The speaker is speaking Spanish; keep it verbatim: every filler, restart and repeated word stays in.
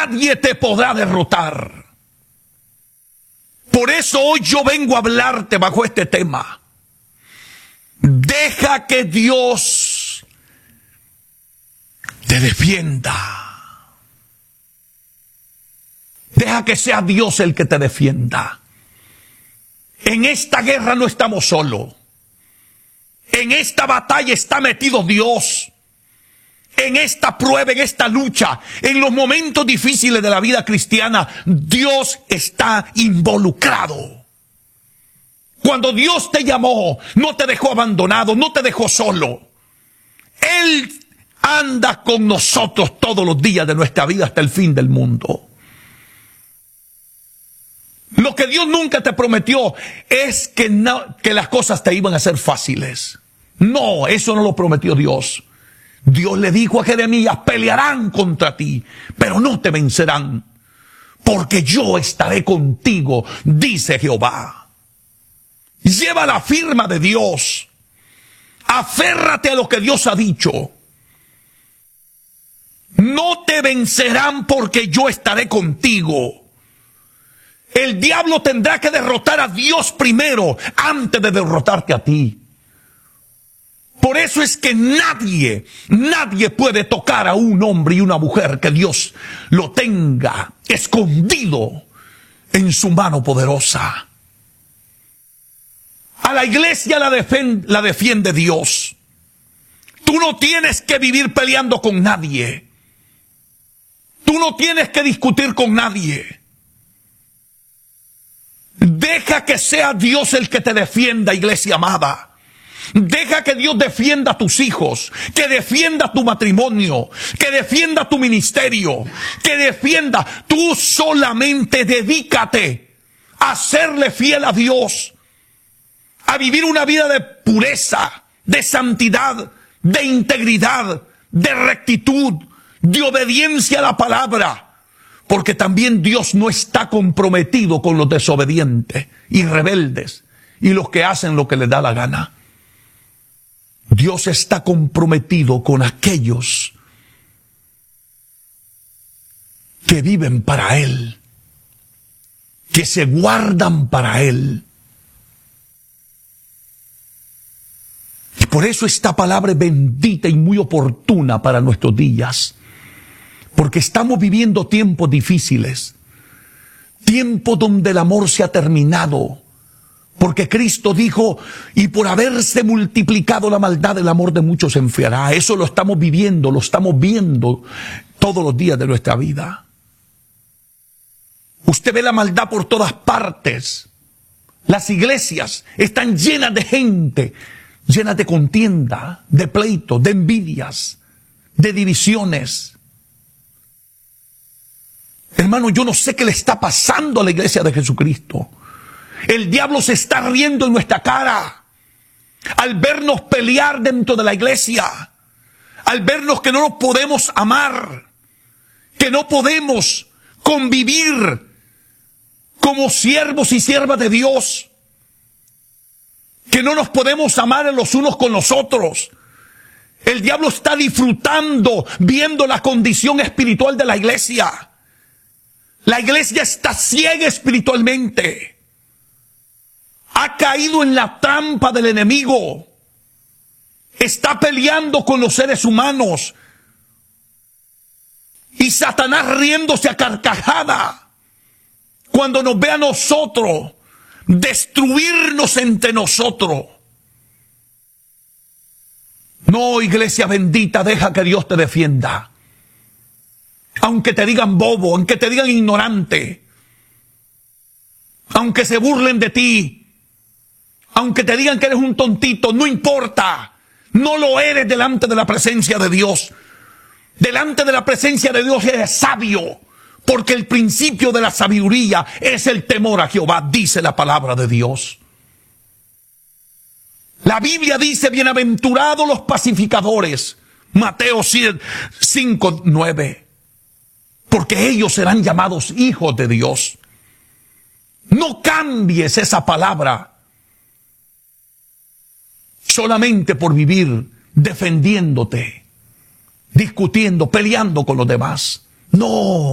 nadie te podrá derrotar. Por eso hoy yo vengo a hablarte bajo este tema. Deja que Dios te defienda. Deja que sea Dios el que te defienda. En esta guerra no estamos solos. En esta batalla está metido Dios. En esta prueba, en esta lucha, en los momentos difíciles de la vida cristiana, Dios está involucrado. Cuando Dios te llamó, no te dejó abandonado, no te dejó solo. Él anda con nosotros todos los días de nuestra vida hasta el fin del mundo. Lo que Dios nunca te prometió es que, no, que las cosas te iban a ser fáciles. No, eso no lo prometió Dios. Dios le dijo a Jeremías, pelearán contra ti, pero no te vencerán, porque yo estaré contigo, dice Jehová. Lleva la firma de Dios. Aférrate a lo que Dios ha dicho. No te vencerán porque yo estaré contigo. El diablo tendrá que derrotar a Dios primero antes de derrotarte a ti. Por eso es que nadie, nadie puede tocar a un hombre y una mujer que Dios lo tenga escondido en su mano poderosa. A la iglesia la defiende, la defiende Dios. Tú no tienes que vivir peleando con nadie. Tú no tienes que discutir con nadie. Deja que sea Dios el que te defienda, iglesia amada. Deja que Dios defienda a tus hijos, que defienda tu matrimonio, que defienda tu ministerio, que defienda. Tú solamente dedícate a serle fiel a Dios, a vivir una vida de pureza, de santidad, de integridad, de rectitud, de obediencia a la palabra. Porque también Dios no está comprometido con los desobedientes y rebeldes y los que hacen lo que les da la gana. Dios está comprometido con aquellos que viven para Él, que se guardan para Él. Y por eso esta palabra es bendita y muy oportuna para nuestros días. Porque estamos viviendo tiempos difíciles, tiempos donde el amor se ha terminado. Porque Cristo dijo, y por haberse multiplicado la maldad, el amor de muchos se enfriará. Eso lo estamos viviendo, lo estamos viendo todos los días de nuestra vida. Usted ve la maldad por todas partes. Las iglesias están llenas de gente, llenas de contienda, de pleitos, de envidias, de divisiones. Hermano, yo no sé qué le está pasando a la iglesia de Jesucristo. El diablo se está riendo en nuestra cara al vernos pelear dentro de la iglesia, al vernos que no nos podemos amar, que no podemos convivir como siervos y siervas de Dios, que no nos podemos amar los unos con los otros. El diablo está disfrutando viendo la condición espiritual de la iglesia. La iglesia está ciega espiritualmente. Ha caído en la trampa del enemigo. Está peleando con los seres humanos. Y Satanás riéndose a carcajada cuando nos ve a nosotros destruirnos entre nosotros. No, iglesia bendita, deja que Dios te defienda. Aunque te digan bobo, aunque te digan ignorante, aunque se burlen de ti, aunque te digan que eres un tontito, no importa. No lo eres delante de la presencia de Dios. Delante de la presencia de Dios eres sabio, porque el principio de la sabiduría es el temor a Jehová, dice la palabra de Dios. La Biblia dice, bienaventurados los pacificadores, Mateo cinco, nueve, porque ellos serán llamados hijos de Dios. No cambies esa palabra solamente por vivir defendiéndote, discutiendo, peleando con los demás. No.